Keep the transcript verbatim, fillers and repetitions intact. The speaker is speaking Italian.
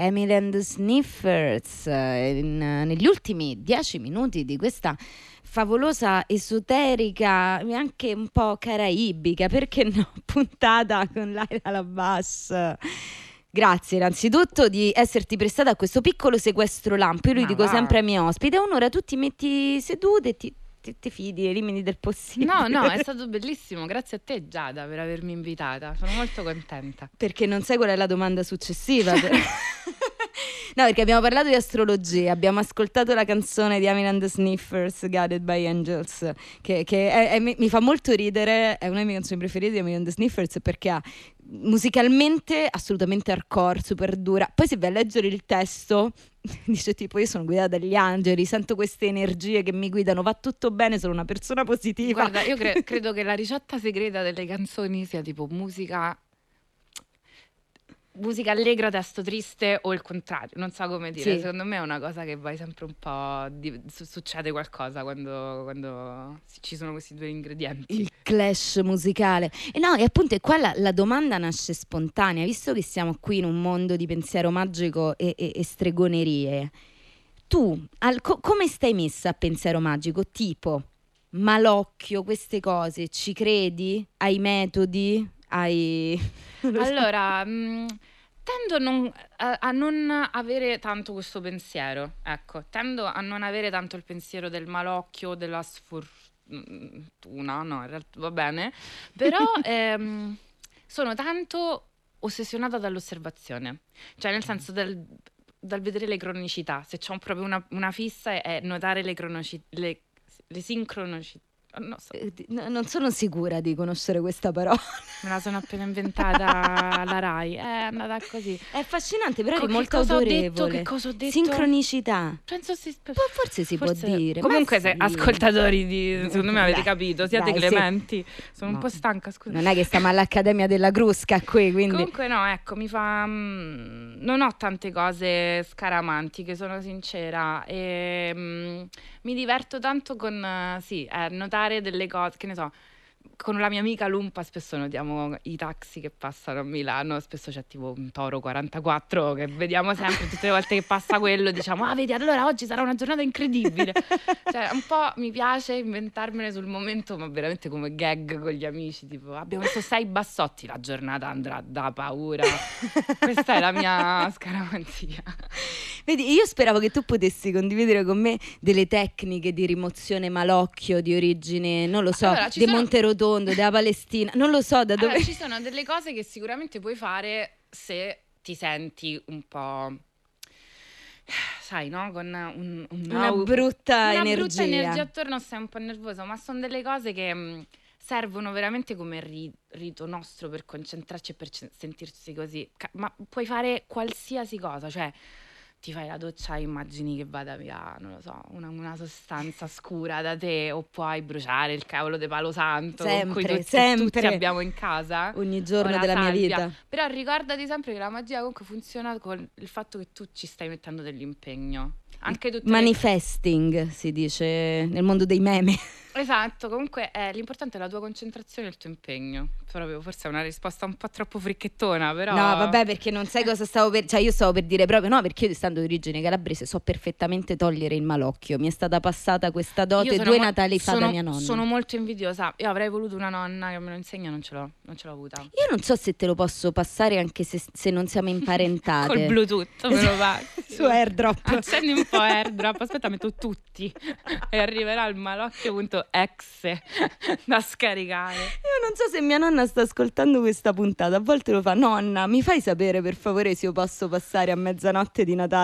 Emily and the Sniffers, in, negli ultimi dieci minuti di questa favolosa, esoterica e anche un po' caraibica, perché no, puntata con Laila Labas. Grazie innanzitutto di esserti prestata a questo piccolo sequestro lampo. Io lui Ma dico va. sempre ai miei ospiti: un'ora tu ti metti seduta e ti, ti, ti fidi ai limiti del possibile. No, no, è stato bellissimo. Grazie a te, Giada, per avermi invitata. Sono molto contenta. Perché non sai qual è la domanda successiva? Per... No, perché abbiamo parlato di astrologia, abbiamo ascoltato la canzone di Emily and the Sniffers, Guided by Angels, che, che è, è, mi fa molto ridere, è una delle mie canzoni preferite di Emily and the Sniffers, perché ha musicalmente assolutamente hardcore, super dura. Poi se vai a leggere il testo dice tipo: io sono guidata dagli angeli, sento queste energie che mi guidano, va tutto bene, sono una persona positiva. Guarda, io cre- credo che la ricetta segreta delle canzoni sia tipo musica musica allegra, testo triste, o il contrario, non so come dire. Sì. Secondo me è una cosa che vai sempre un po' di- su- succede qualcosa quando, quando ci sono questi due ingredienti. Il clash musicale. E no, e appunto qua la, la domanda nasce spontanea, visto che siamo qui in un mondo di pensiero magico e, e, e stregonerie. Tu al, co- come stai messa a pensiero magico? Tipo malocchio, queste cose, ci credi? Hai metodi? Hai... Allora, mh, tendo non- a, a non avere tanto questo pensiero, ecco, tendo a non avere tanto il pensiero del malocchio, della sfortuna, no, in realtà va bene, però ehm, sono tanto ossessionata dall'osservazione, cioè nel senso del, dal vedere le cronicità, se c'ho proprio una, una fissa è notare le, cronoci- le, le sincronicità. No, so- Eh, di- no, non sono sicura di conoscere questa parola. Me la sono appena inventata alla Rai, è andata così. È affascinante, però Co- è che molto cosa ho autorevole. detto? Che cosa ho detto? Sincronicità. Penso si... Po- Forse si forse- può dire. ma Comunque, se sì. ascoltatori di... Secondo me avete Dai, capito, siate dai, sì. clementi. Sono un No. po' stanca, scusa. Non è che stiamo all'Accademia della Crusca qui, quindi... Comunque no, ecco, mi fa... mm, non ho tante cose scaramantiche, sono sincera. E mm, mi diverto tanto con, eh, sì, eh, notare delle cose, che ne so. Con la mia amica Lumpa spesso notiamo i taxi che passano a Milano, spesso c'è tipo un Toro quarantaquattro che vediamo sempre, tutte le volte che passa quello diciamo: ah, vedi, allora oggi sarà una giornata incredibile. Cioè un po' mi piace inventarmene sul momento, ma veramente come gag con gli amici, tipo abbiamo messo sei bassotti, la giornata andrà da paura. Questa è la mia scaramanzia. Vedi, io speravo che tu potessi condividere con me delle tecniche di rimozione malocchio di origine, non lo so, Allora, ci di sono- Monterotondo, della Palestina, non lo so da dove... Allora, ci sono delle cose che sicuramente puoi fare se ti senti un po', sai, no? Con un, un Una au- brutta una energia. brutta energia attorno, sei un po' nervoso, ma sono delle cose che mh, servono veramente come ri- rito nostro per concentrarci e per ce- sentirsi così. Ca- ma puoi fare qualsiasi cosa, cioè ti fai la doccia, immagini che vada via, non lo so, una, una sostanza scura da te, o puoi bruciare il cavolo di palo santo con cui Sempre, tutti, sempre. tutti abbiamo in casa. Ogni o giorno la della mia salvia. vita. Però ricordati sempre che la magia comunque funziona con il fatto che tu ci stai mettendo dell'impegno. Anche tutte le- Manifesting si dice nel mondo dei meme. Esatto, comunque eh, l'importante è la tua concentrazione e il tuo impegno. Proprio, forse è una risposta un po' troppo fricchettona, però... No, vabbè, perché non sai cosa stavo per... Cioè, io stavo per dire proprio no, perché io, essendo di origine calabrese, so perfettamente togliere il malocchio. Mi è stata passata questa dote Io sono due mo- Natali fa sono- da mia nonna. Sono molto invidiosa. Io avrei voluto una nonna che me lo insegna, non ce l'ho, non ce l'ho avuta. Io non so se te lo posso passare anche se, se non siamo imparentate. Col Bluetooth me lo passi. Su AirDrop. Accendi un po' AirDrop, aspetta, metto tutti e arriverà il malocchio.exe da scaricare. Io non so se mia nonna sta ascoltando questa puntata. A volte lo fa: nonna, mi fai sapere per favore se io posso passare a mezzanotte di Natale